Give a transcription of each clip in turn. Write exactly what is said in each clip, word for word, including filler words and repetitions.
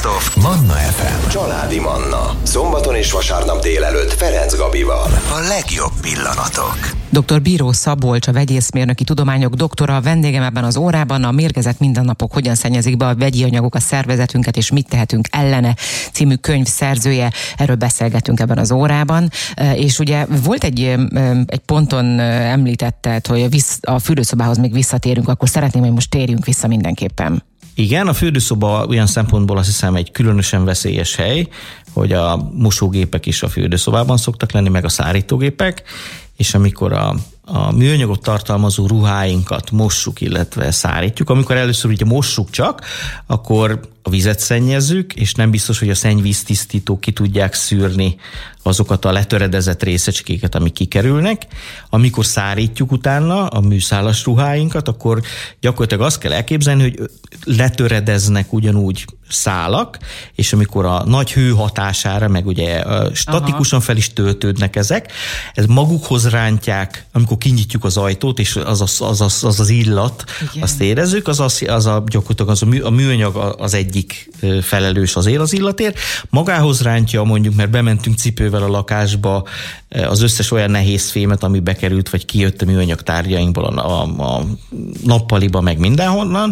of Manna ef em. Családi Manna. Szombaton és vasárnap délelőtt Ferenc Gabival. A legjobb pillanatok. doktor Bíró Szabolcs, a vegyészmérnöki tudományok doktora, a vendégem ebben az órában. A Mérgezett mindennapok hogyan szennyezik be a vegyi anyagok a szervezetünket, és mit tehetünk ellene című könyv szerzője. Erről beszélgetünk ebben az órában. És ugye volt egy, egy ponton említetted, hogy a fürdőszobához még visszatérünk, akkor szeretném, hogy most térjünk vissza mindenképpen. Igen, a fürdőszoba olyan szempontból azt hiszem egy különösen veszélyes hely, hogy a mosógépek is a fürdőszobában szoktak lenni, meg a szárítógépek, és amikor a, a műanyagot tartalmazó ruháinkat mossuk, illetve szárítjuk, amikor először ugye mossuk csak, akkor a vizet szennyezzük, és nem biztos, hogy a szennyvíztisztítók ki tudják szűrni azokat a letöredezett részecskéket, amik kikerülnek. Amikor szárítjuk utána a műszálas ruháinkat, akkor gyakorlatilag azt kell elképzelni, hogy letöredeznek ugyanúgy szálak, és amikor a nagy hő hatására, meg ugye statikusan fel is töltődnek ezek, ez magukhoz rántják, amikor kinyitjuk az ajtót, és az az, az, az, az, az illat, igen, azt érezzük, az, az, az a, gyakorlatilag az a, mű, a műanyag az egyik felelős azért az illatért. Magához rántja, mondjuk, mert bementünk cipővel a lakásba, az összes olyan nehéz fémet, ami bekerült, vagy kijött a műanyag tárgyainkból a, a, a nappaliba, meg mindenhonnan,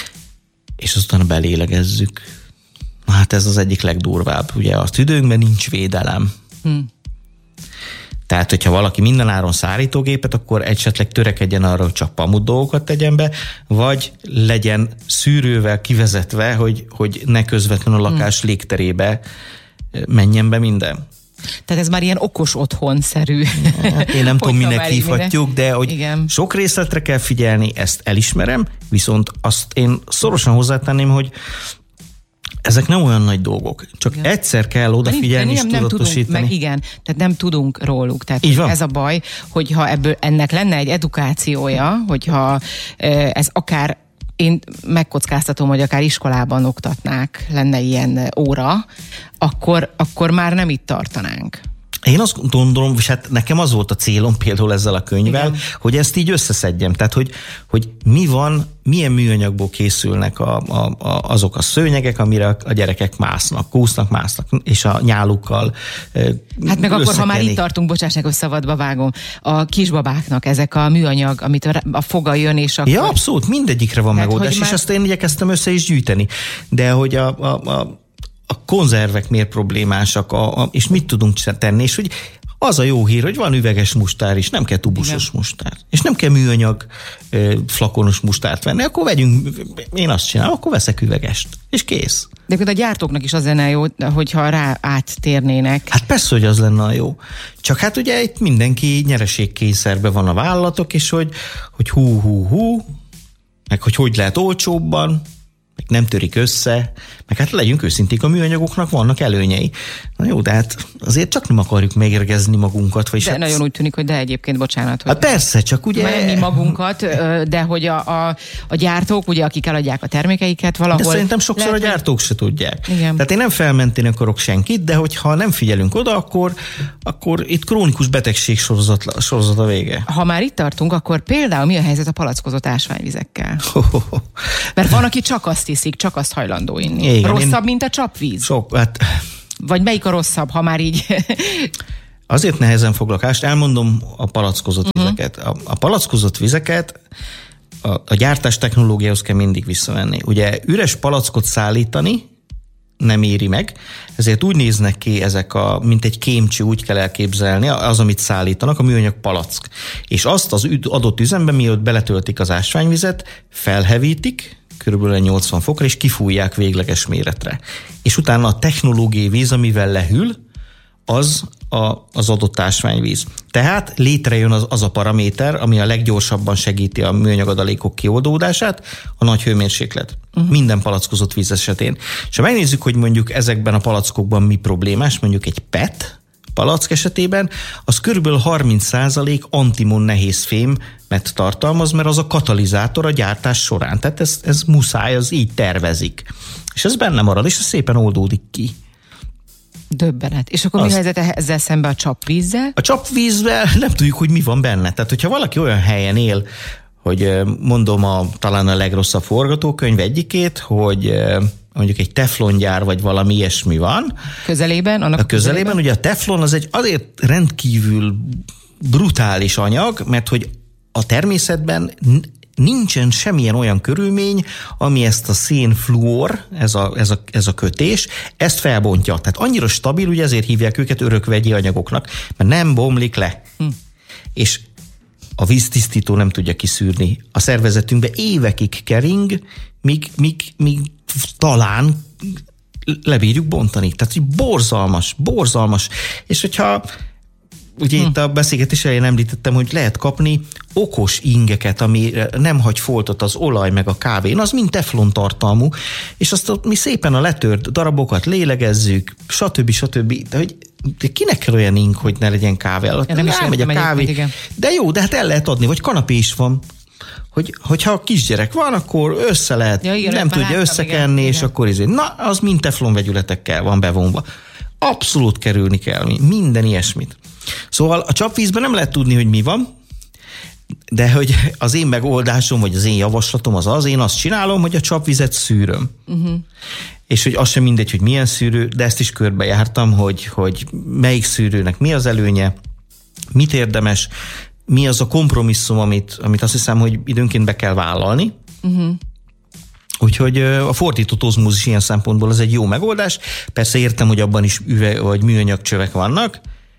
és aztán belélegezzük. Na hát ez az egyik legdurvább. Ugye a tüdőnkben nincs védelem. Hm. Tehát, hogyha valaki mindenáron szárítógépet, akkor esetleg törekedjen arra, hogy csak pamut dolgokat tegyen be, vagy legyen szűrővel kivezetve, hogy, hogy ne közvetlenül a lakás hm. légterébe menjen be minden. Tehát ez már ilyen okos otthon-szerű. Én nem tudom, minek hívhatjuk, de hogy igen, sok részletre kell figyelni, ezt elismerem, viszont azt én szorosan hozzátenném, hogy ezek nem olyan nagy dolgok. Csak igen, egyszer kell odafigyelni és tudatosítani. Meg igen, tehát nem tudunk róluk. Tehát ez a baj, hogyha ebből ennek lenne egy edukációja, hogyha ez akár, én megkockáztatom, hogy akár iskolában oktatnák, lenne ilyen óra, akkor, akkor már nem itt tartanánk. Én azt gondolom, és hát nekem az volt a célom például ezzel a könyvvel, igen, hogy ezt így összeszedjem. Tehát, hogy, hogy mi van, milyen műanyagból készülnek a, a, a, azok a szőnyegek, amire a gyerekek másznak, kúsznak, másznak, és a nyálukkal hát meg akkor, ha már itt tartunk, bocsáss meg, hogy szabadba vágom, a kisbabáknak ezek a műanyag, amit a, a foga jön, és akkor... Ja, abszolút, mindegyikre van hát, megoldás, már... és azt én igyekeztem össze is gyűjteni. De hogy a, a, a a konzervek miért problémásak, a, a, és mit tudunk tenni, és hogy az a jó hír, hogy van üveges mustár is, nem kell tubusos igen, mustár, és nem kell műanyag ö, flakonos mustárt venni, akkor vegyünk, én azt csinálom, akkor veszek üvegest, és kész. De a gyártóknak is az lenne jó, hogyha rá áttérnének. Hát persze, hogy az lenne a jó. Csak hát ugye itt mindenki nyereségkényszerben van a vállalatok, és hogy, hogy hú, hú, hú, meg hogy hogy lehet olcsóbban, meg nem törik össze, meg hát legyünk őszinték, a műanyagoknak vannak előnyei. Na jó, de hát azért csak nem akarjuk megérgezni magunkat. Vagy de hát nagyon úgy tűnik, hogy de egyébként, bocsánat. Hogy hát persze, csak ugye... mi magunkat, de hogy a, a, a gyártók, ugye, akik eladják a termékeiket valahol... De szerintem sokszor lehet, a gyártók se tudják. Igen. Tehát én nem felmenteni akarok senkit, de hogyha nem figyelünk oda, akkor, akkor itt krónikus betegség sorozat, sorozat a vége. Ha már itt tartunk, akkor például mi a helyzet a palackozott ásványvizekkel? Mert van, aki csak azt iszik, csak azt hajlandó inni. Igen, rosszabb, én... mint a csapvíz? Sok, hát... Vagy melyik a rosszabb, ha már így... Azért nehezen foglakást, elmondom a palackozott uh-huh. vizeket. A, a palackozott vizeket a, a gyártás technológiához kell mindig visszavenni. Ugye üres palackot szállítani nem éri meg, ezért úgy néznek ki ezek a, mint egy kémcső, úgy kell elképzelni, az, amit szállítanak, a műanyag palack. És azt az adott üzemben, mielőtt beletöltik az ásványvizet, felhevítik, körülbelül nyolcvan fokra, és kifújják végleges méretre. És utána a technológiai víz, amivel lehűl, az a, az adott ásványvíz. Tehát létrejön az, az a paraméter, ami a leggyorsabban segíti a műanyagadalékok kioldódását, a nagy hőmérséklet. Uh-huh. Minden palackozott víz esetén. És ha megnézzük, hogy mondjuk ezekben a palackokban mi problémás, mondjuk egy pé é té palack esetében, az körülbelül harminc százalék antimon nehéz fémet tartalmaz, mert az a katalizátor a gyártás során. Tehát ez, ez muszáj, az így tervezik. És ez benne marad, és ez szépen oldódik ki. Döbbenet. És akkor az... mi helyzet ezzel szemben a csapvízzel? A csapvízvel nem tudjuk, hogy mi van benne. Tehát, hogyha valaki olyan helyen él, hogy mondom a, talán a legrosszabb forgatókönyv egyikét, hogy mondjuk egy teflongyár, vagy valami ilyesmi van. Közelében? Annak a közelében, közelében, ugye a teflon az egy azért rendkívül brutális anyag, mert hogy a természetben nincsen semmilyen olyan körülmény, ami ezt a szénfluor, ez a, ez, a, ez a kötés, ezt felbontja. Tehát annyira stabil, ugye ezért hívják őket örökvegyi anyagoknak, mert nem bomlik le. Hm. És a víztisztító nem tudja kiszűrni. A szervezetünkbe évekig kering, míg, míg, míg talán lebírjuk bontani. Tehát így borzalmas, borzalmas. És hogyha ugye hm. itt a beszélgetés elején említettem, hogy lehet kapni okos ingeket, ami nem hagy foltot az olaj meg a kávén, az mind teflon tartalmú, és azt mi szépen a letört darabokat lélegezzük, stb. stb. De hogy kinek kell olyan ing, hogy ne legyen kávé? Ja, nem is megy a kávé. De jó, de hát el lehet adni, vagy kanapé is van. Hogy, hogyha a kisgyerek van, akkor össze lehet, ja, igen, nem tudja láttam, összekenni, igen, és igen. akkor izé, na, az mind teflon vegyületekkel van bevonva. Abszolút kerülni kell minden ilyesmit. Szóval a csapvízben nem lehet tudni, hogy mi van, de hogy az én megoldásom, vagy az én javaslatom az az, én azt csinálom, hogy a csapvizet szűröm. Uh-huh. És hogy az sem mindegy, hogy milyen szűrő, de ezt is körbejártam, hogy, hogy melyik szűrőnek mi az előnye, mit érdemes, mi az a kompromisszum, amit, amit azt hiszem, hogy időnként be kell vállalni. Uh-huh. Úgyhogy a fordított ozmózis ilyen szempontból az egy jó megoldás. Persze értem, hogy abban is üveg vagy műanyag csövek vannak.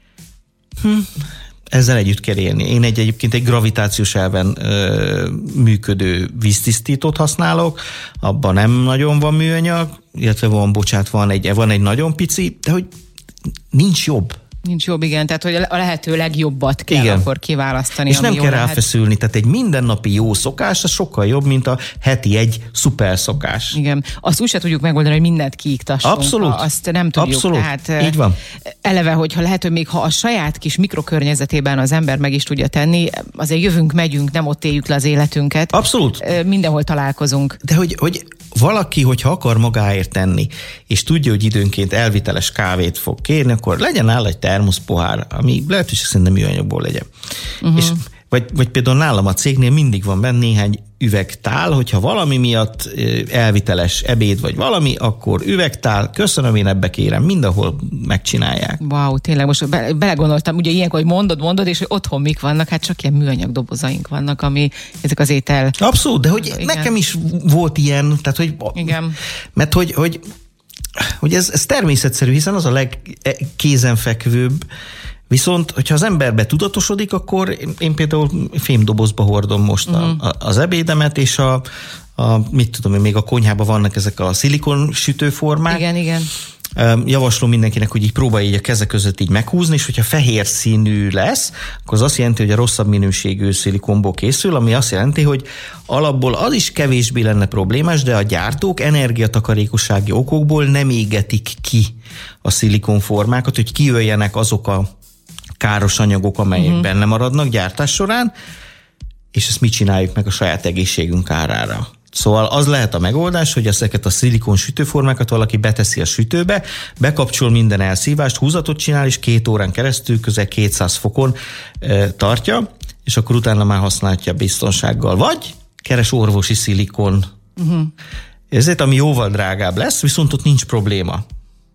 Hm. Ezzel együtt kell élni. Én egy, egyébként egy gravitációs elven ö, működő víztisztítót használok, abban nem nagyon van műanyag, illetve van, bocsát, van egy, van egy nagyon pici, de hogy nincs jobb. Nincs jobb, igen, tehát hogy a lehető legjobbat kell igen. akkor kiválasztani. És nem kell lehet... ráfeszülni, tehát egy mindennapi jó szokás, az sokkal jobb, mint a heti egy szuper szokás. Igen, azt úgy se tudjuk megoldani, hogy mindent kiiktassunk. Abszolút. Azt nem tudjuk. Abszolút, tehát, így van. Eleve, hogyha lehet, hogy még ha a saját kis mikrokörnyezetében az ember meg is tudja tenni, azért jövünk, megyünk, nem ott éljük le az életünket. Abszolút. Mindenhol találkozunk. De hogy, hogy valaki, hogyha akar magáért tenni, és tudja, hogy időnként elviteles kávét fog kérni, akkor legyen nála egy termoszpohár, ami lehetőség szerint nem műanyagból legyen. Uh-huh. És, vagy, vagy például nálam a cégnél mindig van benne néhány üvegtál, hogyha valami miatt elviteles ebéd vagy valami, akkor üvegtál, köszönöm, én ebbe kérem, mindenhol megcsinálják. Wow, tényleg most be, belegondoltam, ugye ilyenkor, hogy mondod, mondod, és hogy otthon mik vannak, hát csak ilyen műanyag dobozaink vannak, ami ezek az étel. Abszolút, de hogy igen. nekem is volt ilyen, tehát hogy, igen. mert hogy, hogy, hogy ez, ez természetszerű, hiszen az a legkézenfekvőbb. Viszont, hogyha az emberbe tudatosodik, akkor én például fémdobozba hordom most uh-huh. a, az ebédemet, és a, a, mit tudom én, még a konyhában vannak ezek a szilikon sütőformák. Igen, igen. Javaslom mindenkinek, hogy így próbálja így a keze között így meghúzni, és hogyha fehér színű lesz, akkor az azt jelenti, hogy a rosszabb minőségű szilikonból készül, ami azt jelenti, hogy alapból az is kevésbé lenne problémás, de a gyártók energiatakarékossági okokból nem égetik ki a szilikonformákat, hogy kijöjjenek azok a káros anyagok, amelyek uh-huh. benne maradnak gyártás során, és ezt mit csináljuk meg a saját egészségünk árára. Szóval az lehet a megoldás, hogy ezeket a szilikon sütőformákat valaki beteszi a sütőbe, bekapcsol minden elszívást, húzatot csinál, és két órán keresztül közel kétszáz fokon e, tartja, és akkor utána már használhatja biztonsággal. Vagy keres orvosi szilikon. Uh-huh. Ezért, ami jóval drágább lesz, viszont ott nincs probléma.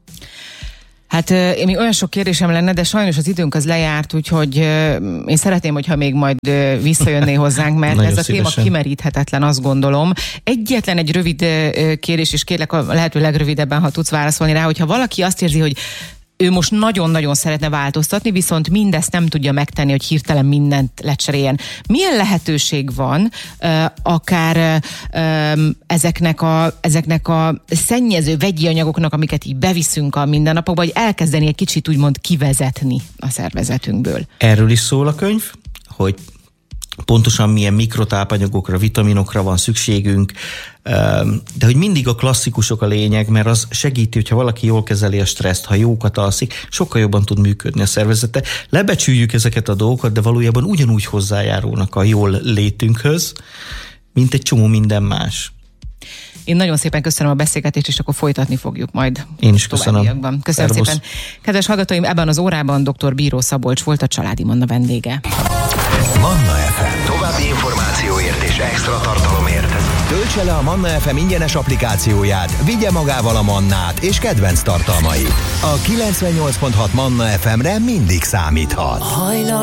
Hát én még olyan sok kérdésem lenne, de sajnos az időnk az lejárt, úgyhogy én szeretném, hogyha még majd visszajönné hozzánk, mert ez a szívesen. Téma kimeríthetetlen, azt gondolom. Egyetlen egy rövid kérdés, és kérlek a lehető legrövidebben, ha tudsz válaszolni rá, hogyha valaki azt érzi, hogy ő most nagyon-nagyon szeretne változtatni, viszont mindezt nem tudja megtenni, hogy hirtelen mindent lecseréljen. Milyen lehetőség van akár ezeknek a, ezeknek a szennyező vegyi anyagoknak, amiket így beviszünk a mindennapokba, hogy elkezdeni egy kicsit úgymond kivezetni a szervezetünkből? Erről is szól a könyv, hogy pontosan milyen mikrotápanyagokra, vitaminokra van szükségünk, de hogy mindig a klasszikusok a lényeg, mert az segíti, hogyha valaki jól kezeli a stresszt, ha jókat alszik, sokkal jobban tud működni a szervezete. Lebecsüljük ezeket a dolgokat, de valójában ugyanúgy hozzájárulnak a jól létünkhöz, mint egy csomó minden más. Én nagyon szépen köszönöm a beszélgetést, és akkor folytatni fogjuk majd. Én is köszönöm. Köszönöm Szervusz. Szépen. Kedves hallgatóim, ebben az órában dr. Bíró Szabolcs volt, a Családi Manna vendége. Manna ef em. További információért és extra tartalomért töltse le a Manna ef em ingyenes applikációját, vigye magával a Mannát és kedvenc tartalmait. A kilencvennyolc pont hat Manna ef emre mindig számíthat.